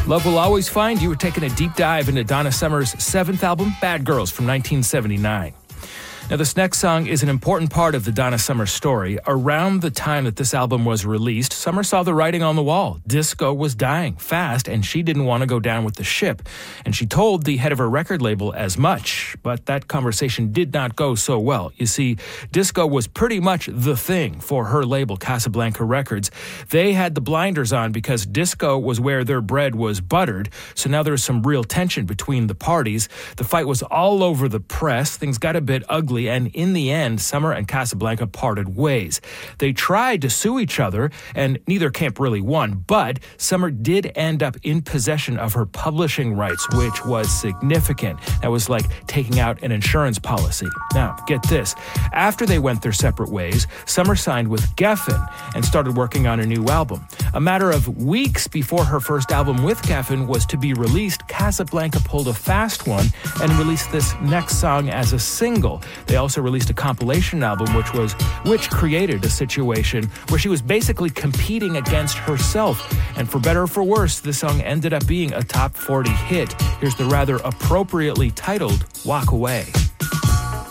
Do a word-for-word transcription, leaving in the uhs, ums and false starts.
Love Will Always Find You. We're taking a deep dive into Donna Summer's seventh album, Bad Girls, from nineteen seventy-nine. Now, this next song is an important part of the Donna Summer story. Around the time that this album was released, Summer saw the writing on the wall. Disco was dying fast, and she didn't want to go down with the ship. And she told the head of her record label as much, but that conversation did not go so well. You see, disco was pretty much the thing for her label, Casablanca Records. They had the blinders on because disco was where their bread was buttered, so now there's some real tension between the parties. The fight was all over the press. Things got a bit ugly. And in the end, Summer and Casablanca parted ways. They tried to sue each other, and neither camp really won, but Summer did end up in possession of her publishing rights, which was significant. That was like taking out an insurance policy. Now, get this. After they went their separate ways, Summer signed with Geffen and started working on a new album. A matter of weeks before her first album with Geffen was to be released, Casablanca pulled a fast one and released this next song as a single. They also released a compilation album, which was which created a situation where she was basically competing against herself. And for better or for worse, this song ended up being a top forty hit. Here's the rather appropriately titled Walk Away.